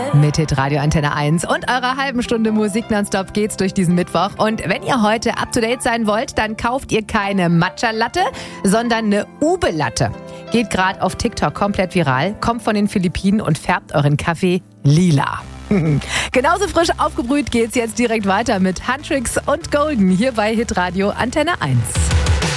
Mit Hitradio Antenne 1 und eurer halben Stunde Musik nonstop geht's durch diesen Mittwoch. Und wenn ihr heute up to date sein wollt, dann kauft ihr keine Matcha-Latte, sondern eine Ube-Latte. Geht gerade auf TikTok komplett viral, kommt von den Philippinen und färbt euren Kaffee lila. Genauso frisch aufgebrüht geht's jetzt direkt weiter mit Huntrix und Golden hier bei Hitradio Antenne 1.